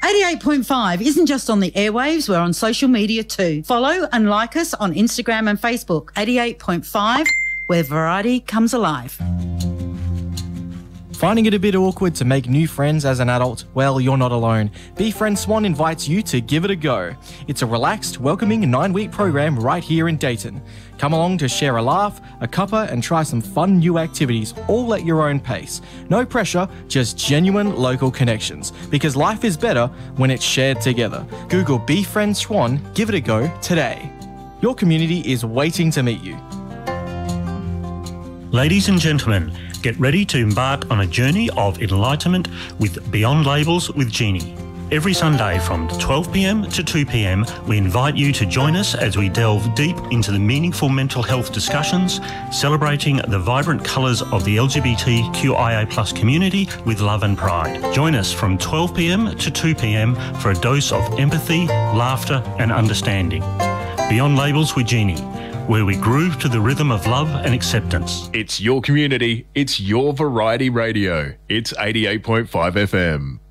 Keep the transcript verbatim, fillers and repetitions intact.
eighty-eight point five isn't just on the airwaves, we're on social media too. Follow and like us on Instagram and Facebook. eighty-eight point five, where variety comes alive. Finding it a bit awkward to make new friends as an adult? Well, you're not alone. BeFriend Swan invites you to give it a go. It's a relaxed, welcoming nine-week program right here in Dayton. Come along to share a laugh, a cuppa, and try some fun new activities, all at your own pace. No pressure, just genuine local connections. Because life is better when it's shared together. Google BeFriend Swan, give it a go today. Your community is waiting to meet you. Ladies and gentlemen, get ready to embark on a journey of enlightenment with Beyond Labels with Jeannie. Every Sunday from twelve p m to two p m, we invite you to join us as we delve deep into the meaningful mental health discussions, celebrating the vibrant colours of the L G B T Q I A plus community with love and pride. Join us from twelve p m to two p m for a dose of empathy, laughter and understanding. Beyond Labels with Jeannie, where we groove to the rhythm of love and acceptance. It's your community, it's your variety radio. It's eighty-eight point five F M.